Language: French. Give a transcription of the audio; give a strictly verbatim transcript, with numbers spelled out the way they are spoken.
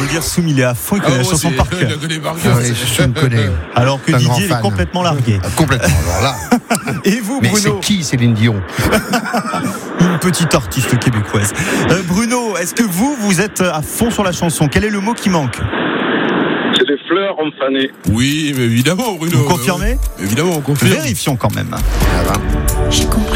vous dire, Soum, il est à fond, il connaît Ah, la moi, chanson c'est- par cœur. il a donné par Ah cœur. oui, je me connais. Alors que Un grand Didier, il est fan. complètement largué. Ah, complètement. Alors là. Et vous, Mais Bruno? c'est qui Céline Dion? Une petite artiste québécoise. Euh, Bruno, est-ce que vous, vous êtes à fond sur la chanson? Quel est le mot qui manque? C'est des fleurs empanées. Oui, mais évidemment, Bruno. Vous confirmez? Euh, Évidemment, on confirme. Vérifions quand même. Ah ben. J'ai compris.